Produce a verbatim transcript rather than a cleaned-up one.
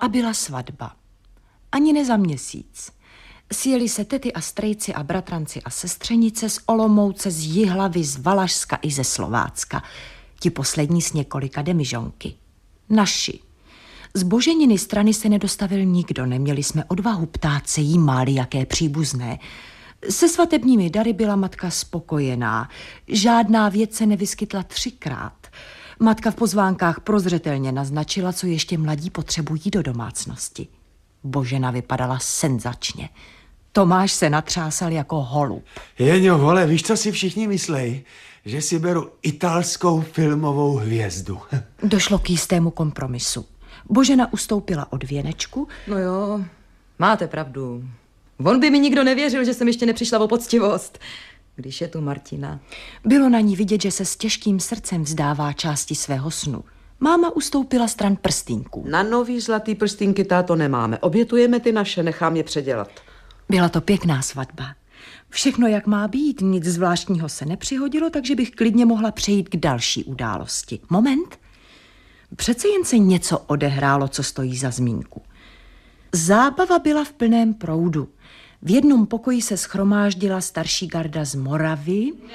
A byla svatba. Ani ne za měsíc. Sjeli se tety a strejci a bratranci a sestřenice z Olomouce, z Jihlavy, z Valašska i ze Slovácka. Ti poslední s několika demižonky. Naši. Z Boženiny strany se nedostavil nikdo, neměli jsme odvahu ptát se jí, máli jaké příbuzné. Se svatebními dary byla matka spokojená. Žádná věc se nevyskytla třikrát. Matka v pozvánkách prozřetelně naznačila, co ještě mladí potřebují do domácnosti. Božena vypadala senzačně. Tomáš se natřásal jako holub. Jeňo, vole, víš, co si všichni myslej? Že si beru italskou filmovou hvězdu. Došlo k jistému kompromisu. Božena ustoupila od věnečku. No jo, máte pravdu. On by mi nikdo nevěřil, že jsem ještě nepřišla o poctivost, když je tu Martina. Bylo na ní vidět, že se s těžkým srdcem vzdává části svého snu. Máma ustoupila stran prstýnků. Na nový zlatý prstýnky, táto, nemáme. Obětujeme ty naše, nechám je předělat. Byla to pěkná svatba. Všechno, jak má být, nic zvláštního se nepřihodilo, takže bych klidně mohla přejít k další události. Moment. Přece jen se něco odehrálo, co stojí za zmínku. Zábava byla v plném proudu. V jednom pokoji se shromáždila starší garda z Moravy.